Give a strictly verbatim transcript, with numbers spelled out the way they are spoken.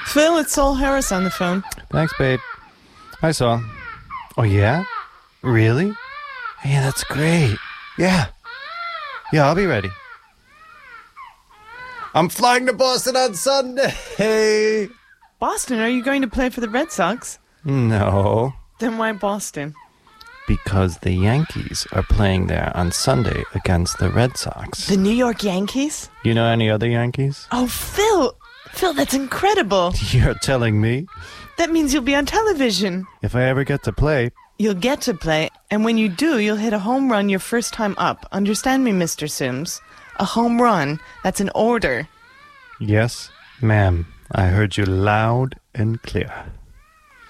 Phil, it's Saul Harris on the phone. Thanks, babe. Hi, Saul. Oh, yeah? Really? Yeah, that's great. Yeah. Yeah, I'll be ready. I'm flying to Boston on Sunday. Boston, are you going to play for the Red Sox? No. Then why Boston? Because the Yankees are playing there on Sunday against the Red Sox. The New York Yankees? You know any other Yankees? Oh, Phil! Phil, that's incredible. You're telling me? That means you'll be on television. If I ever get to play. You'll get to play, and when you do, you'll hit a home run your first time up. Understand me, Mister Sims? A home run. That's an order. Yes, ma'am. I heard you loud and clear.